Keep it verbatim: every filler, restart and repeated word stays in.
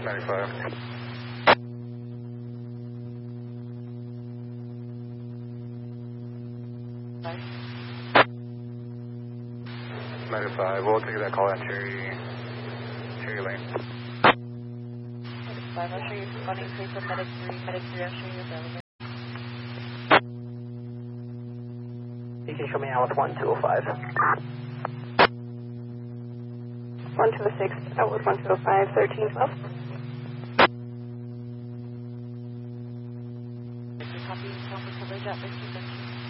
ninety-five. ninety-five, we'll take that call on Cherry, Cherry Lane. ninety-five, I'll show you running clear for Medic three, Medic three, I'll show you available. You can show me now with one two oh five. one two oh six, outward one two oh five, thirteen twelve. Copy, coverage at